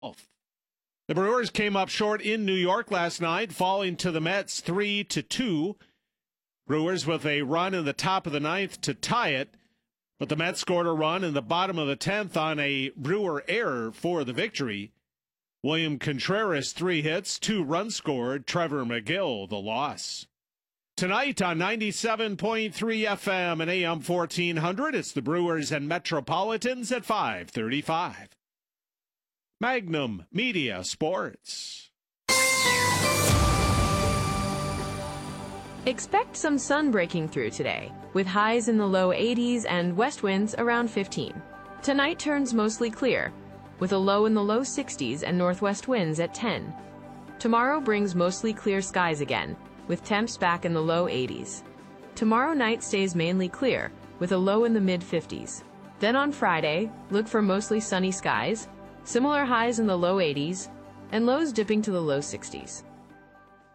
The Brewers came up short in New York last night, falling to the Mets 3-2. Brewers with a run in the top of the ninth to tie it, but the Mets scored a run in the bottom of the 10th on a Brewer error for the victory. William Contreras 3 hits, 2 runs scored. Trevor McGill the loss. Tonight on 97.3 FM and AM 1400, it's the Brewers and Metropolitans at 5:35. Magnum Media Sports. Expect some sun breaking through today, with highs in the low 80s and west winds around 15. Tonight turns mostly clear, with a low in the low 60s and northwest winds at 10. Tomorrow brings mostly clear skies again, with temps back in the low 80s. Tomorrow night stays mainly clear, with a low in the mid-50s. Then on Friday, look for mostly sunny skies, similar highs in the low 80s, and lows dipping to the low 60s.